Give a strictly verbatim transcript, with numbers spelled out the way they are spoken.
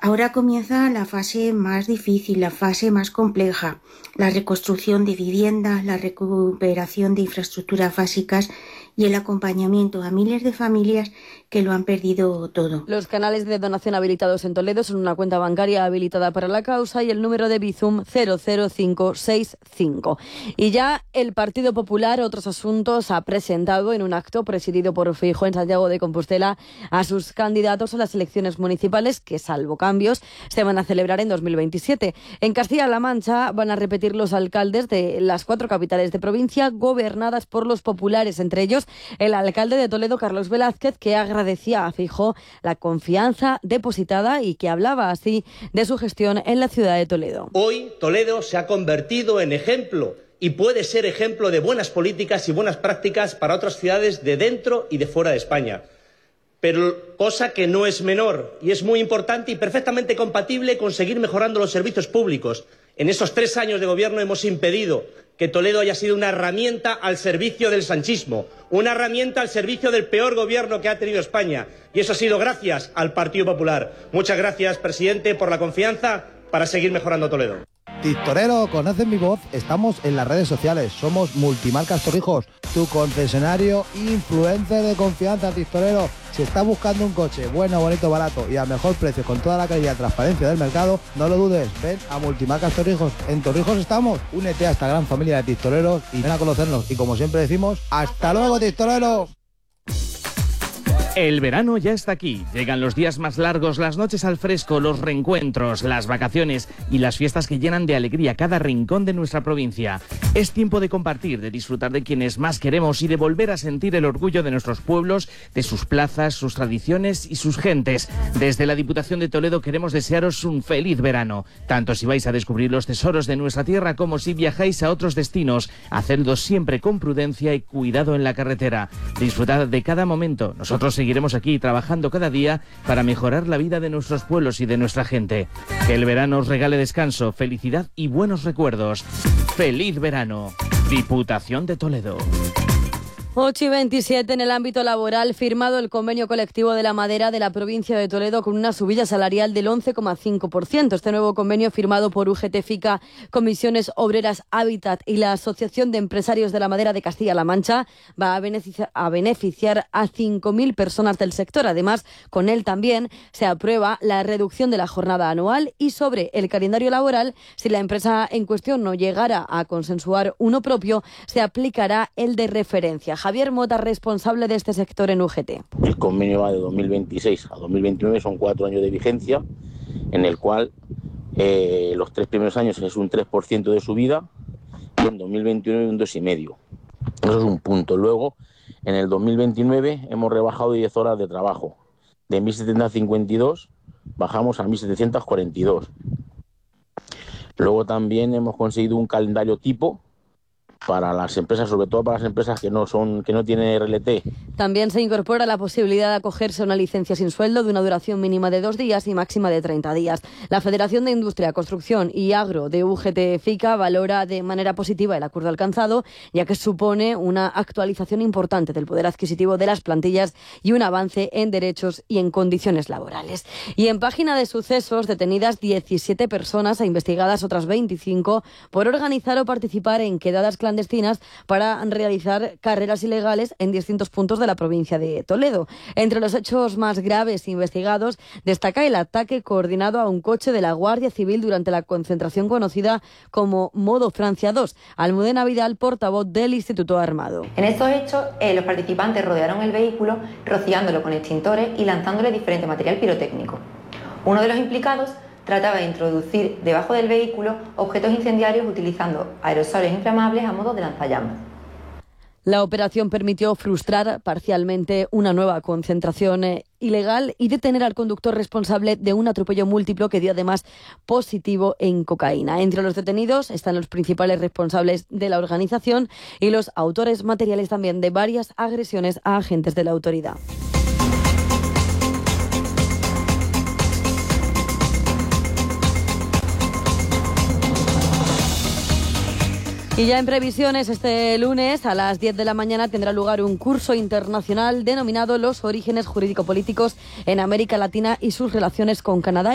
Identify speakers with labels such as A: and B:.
A: Ahora comienza la fase más difícil, la fase más compleja, la reconstrucción de viviendas, la recuperación de infraestructuras básicas y el acompañamiento a miles de familias que lo han perdido todo.
B: Los canales de donación habilitados en Toledo son una cuenta bancaria habilitada para la causa y el número de Bizum cero cero cinco seis cinco. Y ya el Partido Popular, otros asuntos, ha presentado en un acto presidido por Feijóo en Santiago de Compostela a sus candidatos a las elecciones municipales que, salvo cambios, se van a celebrar en dos mil veintisiete. En Castilla-La Mancha van a repetir los alcaldes de las cuatro capitales de provincia gobernadas por los populares, entre ellos el alcalde de Toledo, Carlos Velázquez, que agradecía a Feijóo la confianza depositada y que hablaba así de su gestión en la ciudad de Toledo.
C: Hoy Toledo se ha convertido en ejemplo y puede ser ejemplo de buenas políticas y buenas prácticas para otras ciudades de dentro y de fuera de España. Pero cosa que no es menor y es muy importante y perfectamente compatible con seguir mejorando los servicios públicos. En esos tres años de gobierno hemos impedido que Toledo haya sido una herramienta al servicio del sanchismo, una herramienta al servicio del peor gobierno que ha tenido España. Y eso ha sido gracias al Partido Popular. Muchas gracias, presidente, por la confianza para seguir mejorando Toledo.
D: Tistorero, ¿conoces mi voz? Estamos en las redes sociales, somos Multimarcas Torrijos, tu concesionario influencer de confianza, Tistorero. Si estás buscando un coche bueno, bonito, barato y a mejor precio con toda la calidad y transparencia del mercado, no lo dudes, ven a Multimarcas Torrijos. En Torrijos estamos, únete a esta gran familia de Tistoreros y ven a conocernos. Y como siempre decimos, ¡hasta luego, Tistorero!
E: El verano ya está aquí. Llegan los días más largos, las noches al fresco, los reencuentros, las vacaciones y las fiestas que llenan de alegría cada rincón de nuestra provincia. Es tiempo de compartir, de disfrutar de quienes más queremos y de volver a sentir el orgullo de nuestros pueblos, de sus plazas, sus tradiciones y sus gentes. Desde la Diputación de Toledo queremos desearos un feliz verano, tanto si vais a descubrir los tesoros de nuestra tierra como si viajáis a otros destinos. Hacedlo siempre con prudencia y cuidado en la carretera. Disfrutad de cada momento. Nosotros seguimos Seguiremos aquí trabajando cada día para mejorar la vida de nuestros pueblos y de nuestra gente. Que el verano os regale descanso, felicidad y buenos recuerdos. ¡Feliz verano! Diputación de Toledo.
B: ocho y veintisiete, en el ámbito laboral, firmado el convenio colectivo de la madera de la provincia de Toledo con una subida salarial del once coma cinco por ciento. Este nuevo convenio, firmado por U G T, FICA, Comisiones Obreras Hábitat y la Asociación de Empresarios de la Madera de Castilla-La Mancha, va a beneficiar a, beneficiar a cinco mil personas del sector. Además, con él también se aprueba la reducción de la jornada anual y sobre el calendario laboral, si la empresa en cuestión no llegara a consensuar uno propio, se aplicará el de referencia. Javier Mota, responsable de este sector en U G T.
F: El convenio va de dos mil veintiséis a dos mil veintinueve, son cuatro años de vigencia, en el cual eh, los tres primeros años es un tres por ciento de subida y en dos mil veintinueve un dos coma cinco por ciento. Eso es un punto. Luego, en el dos mil veintinueve hemos rebajado diez horas de trabajo. De mil setecientos cincuenta y dos bajamos a mil setecientos cuarenta y dos. Luego también hemos conseguido un calendario tipo para las empresas, sobre todo para las empresas que no son que no tienen R L T.
B: También se incorpora la posibilidad de acogerse a una licencia sin sueldo de una duración mínima de dos días y máxima de treinta días. La Federación de Industria, Construcción y Agro de U G T FICA valora de manera positiva el acuerdo alcanzado, ya que supone una actualización importante del poder adquisitivo de las plantillas y un avance en derechos y en condiciones laborales. Y en página de sucesos, detenidas diecisiete personas e investigadas otras veinticinco por organizar o participar en quedadas clandestinas para realizar carreras ilegales en distintos puntos de la provincia de Toledo. Entre los hechos más graves investigados destaca el ataque coordinado a un coche de la Guardia Civil durante la concentración conocida como Modo Francia dos. Almudena Vidal, portavoz del Instituto Armado.
G: En estos hechos, eh, los participantes rodearon el vehículo rociándolo con extintores y lanzándole diferente material pirotécnico. Uno de los implicados trataba de introducir debajo del vehículo objetos incendiarios utilizando aerosoles inflamables a modo de lanzallamas.
B: La operación permitió frustrar parcialmente una nueva concentración eh, ilegal y detener al conductor responsable de un atropello múltiplo que dio además positivo en cocaína. Entre los detenidos están los principales responsables de la organización y los autores materiales también de varias agresiones a agentes de la autoridad. Y ya en previsiones, este lunes a las diez de la mañana tendrá lugar un curso internacional denominado Los orígenes jurídico-políticos en América Latina y sus relaciones con Canadá.